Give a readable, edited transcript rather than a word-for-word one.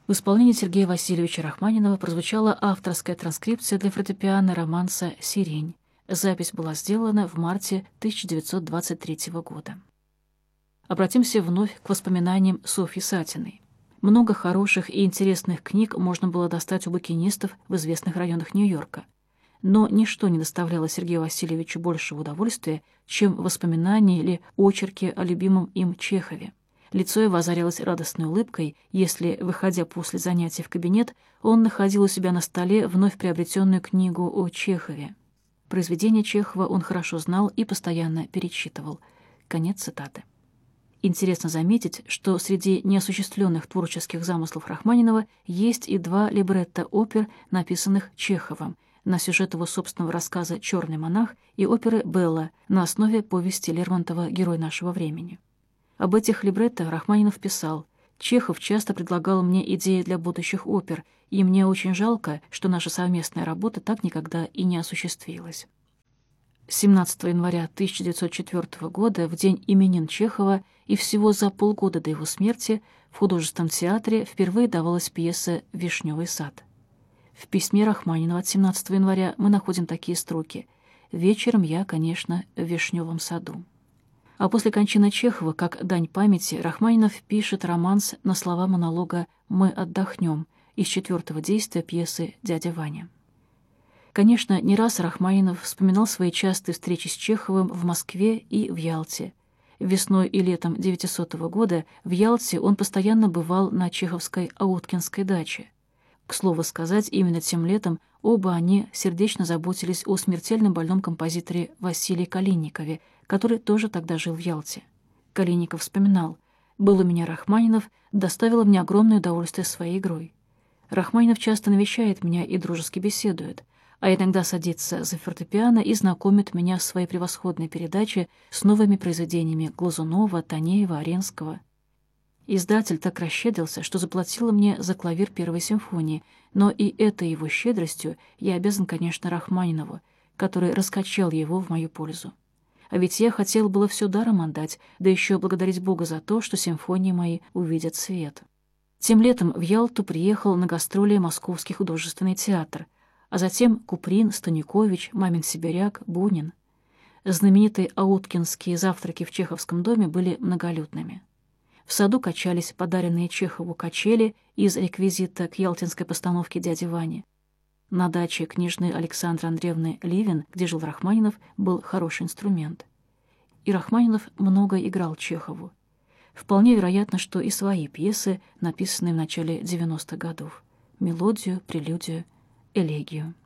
В исполнении Сергея Васильевича Рахманинова прозвучала авторская транскрипция для фортепиано романса «Сирень». Запись была сделана в марте 1923 года. Обратимся вновь к воспоминаниям Софьи Сатиной. Много хороших и интересных книг можно было достать у букинистов в известных районах Нью-Йорка. Но ничто не доставляло Сергею Васильевичу большего удовольствия, чем воспоминания или очерки о любимом им Чехове. Лицо его озарялось радостной улыбкой, если, выходя после занятий в кабинет, он находил у себя на столе вновь приобретенную книгу о Чехове. Произведения Чехова он хорошо знал и постоянно перечитывал. Конец цитаты. Интересно заметить, что среди неосуществленных творческих замыслов Рахманинова есть и 2 либретто опер, написанных Чеховым, на сюжет его собственного рассказа «Черный монах» и оперы «Белла» на основе повести Лермонтова «Герой нашего времени». Об этих либретто Рахманинов писал: «Чехов часто предлагал мне идеи для будущих опер, и мне очень жалко, что наша совместная работа так никогда и не осуществилась». 17 января 1904 года, в день именин Чехова и всего за полгода до его смерти, в художественном театре впервые давалась пьеса «Вишневый сад». В письме Рахманинова от 17 января мы находим такие строки: «Вечером я, конечно, в Вишневом саду». А после кончины Чехова, как дань памяти, Рахманинов пишет романс на слова монолога «Мы отдохнем» из 4-го действия пьесы «Дядя Ваня». Конечно, не раз Рахманинов вспоминал свои частые встречи с Чеховым в Москве и в Ялте. Весной и летом 900 года в Ялте он постоянно бывал на чеховской Ауткинской даче. К слову сказать, именно тем летом оба они сердечно заботились о смертельно больном композиторе Василии Калинникове, который тоже тогда жил в Ялте. Калинников вспоминал: «Был у меня Рахманинов, доставило мне огромное удовольствие своей игрой. Рахманинов часто навещает меня и дружески беседует, а иногда садится за фортепиано и знакомит меня в своей превосходной передаче с новыми произведениями Глазунова, Танеева, Аренского. Издатель так расщедрился, что заплатил мне за клавир первой симфонии, но и этой его щедростью я обязан, конечно, Рахманинову, который раскачал его в мою пользу. А ведь я хотел было все даром отдать, да еще благодарить Бога за то, что симфонии мои увидят свет». Тем летом в Ялту приехал на гастроли Московский художественный театр, а затем Куприн, Станикович, Мамин сибиряк, Бунин. Знаменитые ауткинские завтраки в Чеховском доме были многолюдными. В саду качались подаренные Чехову качели из реквизита к ялтинской постановке «Дяди Вани». На даче княжны Александры Андреевны Ливен, где жил Рахманинов, был хороший инструмент. И Рахманинов много играл Чехову. Вполне вероятно, что и свои пьесы, написанные в начале 90-х годов. Мелодию, прелюдию, элегию.